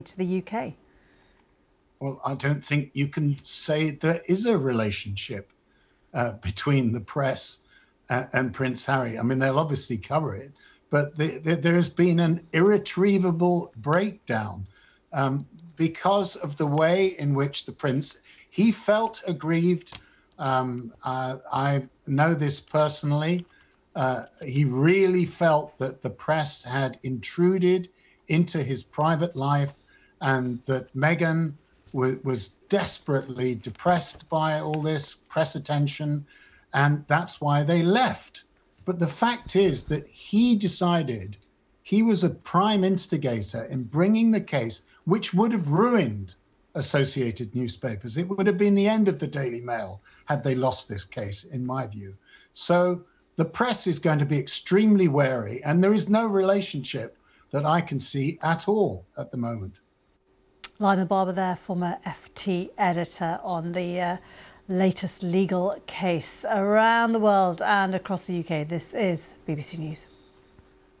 to the UK? Well, I don't think you can say there is a relationship between the press and Prince Harry. I mean, they'll obviously cover it, but there has been an irretrievable breakdown because of the way in which the prince, he felt aggrieved. I know this personally. He really felt that the press had intruded into his private life and that Meghan was desperately depressed by all this press attention, and that's why they left. But the fact is that he decided he was a prime instigator in bringing the case, which would have ruined associated newspapers. It would have been the end of the Daily Mail had they lost this case, in my view. So the press is going to be extremely wary, and there is no relationship that I can see at all at the moment. Lionel Barber there, former FT editor, on the latest legal case around the world and across the UK. This is BBC News.